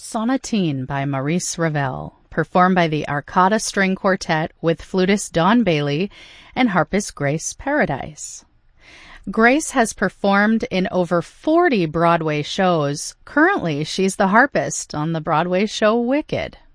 Sonatine by Maurice Ravel, performed by the Arcada String Quartet with flutist Don Bailey and harpist Grace Paradise. Grace has performed in over 40 Broadway shows. Currently, she's the harpist on the Broadway show Wicked.